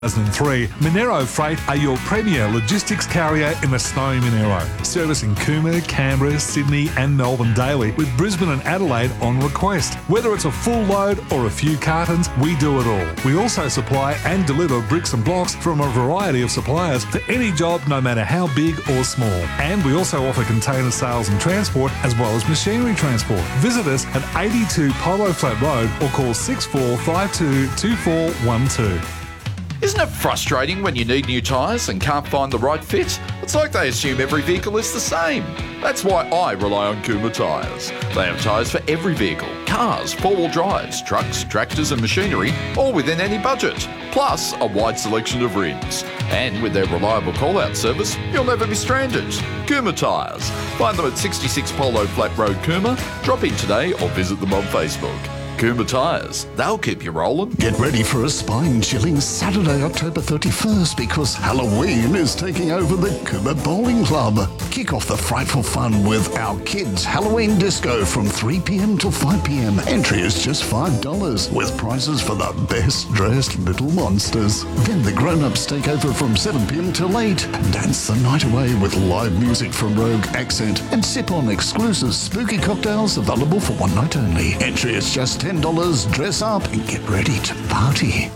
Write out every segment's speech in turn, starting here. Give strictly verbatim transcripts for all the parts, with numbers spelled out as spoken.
two thousand three, Monero Freight are your premier logistics carrier in the snowy Monero, servicing Cooma, Canberra, Sydney and Melbourne daily, with Brisbane and Adelaide on request. Whether it's a full load or a few cartons, we do it all. We also supply and deliver bricks and blocks from a variety of suppliers for any job, no matter how big or small. And we also offer container sales and transport, as well as machinery transport. Visit us at eighty-two Polo Flat Road or call six four five two, two four one two. Isn't it frustrating when you need new tyres and can't find the right fit? It's like they assume every vehicle is the same. That's why I rely on Cooma Tyres. They have tyres for every vehicle, cars, four-wheel drives, trucks, tractors and machinery, all within any budget. Plus, a wide selection of rims. And with their reliable call-out service, you'll never be stranded. Cooma Tyres. Find them at sixty-six Polo Flat Road, Cooma. Drop in today or visit them on Facebook. Cooma Tyres, they'll keep you rolling. Get ready for a spine-chilling Saturday, October thirty-first, because Halloween is taking over the Cooma Bowling Club. Kick off the frightful fun with our kids' Halloween disco from three p.m. till five p.m. Entry is just five dollars, with prizes for the best-dressed little monsters. Then the grown-ups take over from seven p.m. till eight. Dance the night away with live music from Rogue Accent and sip on exclusive spooky cocktails available for one night only. Entry is just ten dollars. Dress up and get ready to party.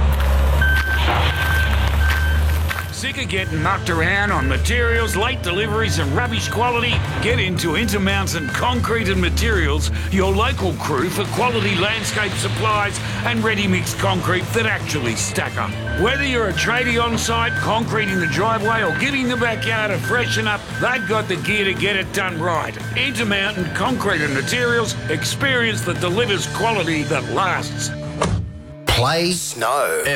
Sick of getting mucked around on materials, late deliveries and rubbish quality? Get into Intermountain Concrete and Materials, your local crew for quality landscape supplies and ready-mix concrete that actually stack up. Whether you're a tradie on site, concreting the driveway or giving the backyard a freshen up, they've got the gear to get it done right. Intermountain Concrete and Materials, experience that delivers quality that lasts. Play Snow.